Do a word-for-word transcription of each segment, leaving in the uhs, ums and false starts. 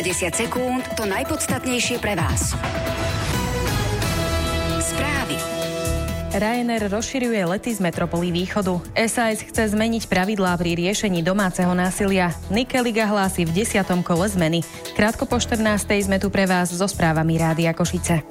desať sekúnd to najpodstatnejšie pre vás. Správy. Ryanair rozširuje lety z metropolí východu. es á es chce zmeniť pravidlá pri riešení domáceho násilia. Nike Liga hlási v desiatom kole zmeny. Krátko po štrnástej sme tu pre vás so správami Rádia Košice.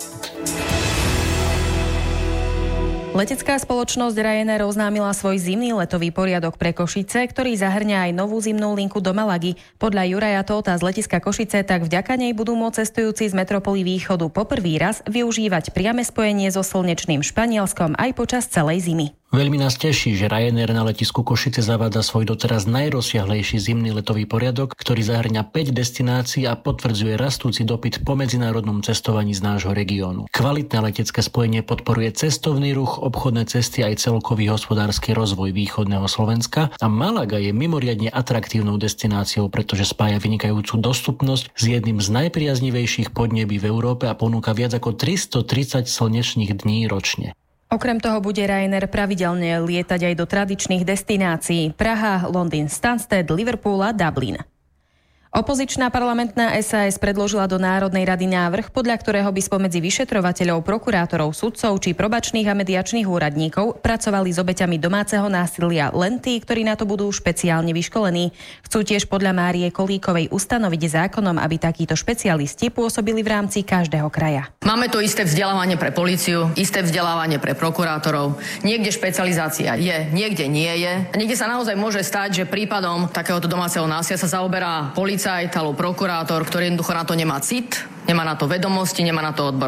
Letecká spoločnosť Ryanair oznámila svoj zimný letový poriadok pre Košice, ktorý zahrňa aj novú zimnú linku do Malagy. Podľa Juraja Tóta z letiska Košice tak vďaka nej budú môcť cestujúci z metropolí východu po prvý raz využívať priame spojenie so slnečným Španielskom aj počas celej zimy. Veľmi nás teší, že Ryanair na letisku Košice zavádza svoj doteraz najrozsiahlejší zimný letový poriadok, ktorý zahrňa päť destinácií a potvrdzuje rastúci dopyt po medzinárodnom cestovaní z nášho regiónu. Kvalitné letecké spojenie podporuje cestovný ruch, obchodné cesty aj celkový hospodársky rozvoj východného Slovenska a Malaga je mimoriadne atraktívnou destináciou, pretože spája vynikajúcu dostupnosť s jedným z najpriaznivejších podnebí v Európe a ponúka viac ako tristotridsať slnečných dní ročne. Okrem toho bude Ryanair pravidelne lietať aj do tradičných destinácií Praha, Londýn, Stansted, Liverpool a Dublin. Opozičná parlamentná es á es predložila do Národnej rady návrh, podľa ktorého by spomedzi vyšetrovateľov, prokurátorov, sudcov či probačných a mediačných úradníkov pracovali s obeťami domáceho násilia len tí, ktorí na to budú špeciálne vyškolení. Chcú tiež podľa Márie Kolíkovej ustanoviť zákonom, aby takíto špecialisti pôsobili v rámci každého kraja. Máme tu isté vzdelávanie pre políciu, isté vzdelávanie pre prokurátorov. Niekde špecializácia je, niekde nie je. A niekde sa naozaj môže stať, že prípadom takéhoto domáceho násilia sa zaoberá polícia alebo prokurátor, ktorý jednoducho na to nemá cit, nemá na to vedomosti, nemá na to odbornosť.